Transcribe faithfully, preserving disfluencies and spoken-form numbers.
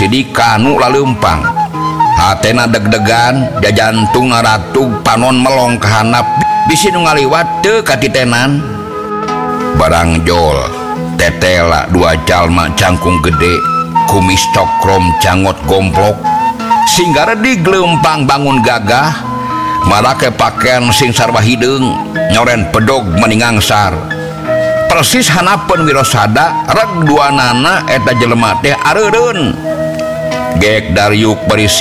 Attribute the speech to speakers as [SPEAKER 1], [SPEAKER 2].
[SPEAKER 1] sidik kanu lalempang hatena deg-degan da jantung ngaratug panon melong kahanap bisi nu ngaliwat teu katitenan barang jol tetela dua jalma cangkung gede kumis cokrom cangot gomplok singgara di gelempang bangun gagah marake pakaian sing sarwa hideung nyoren pedog meningangsar persis hanapeun wirosada reg dua nana eta jelema teh areureun geek dariuk berisi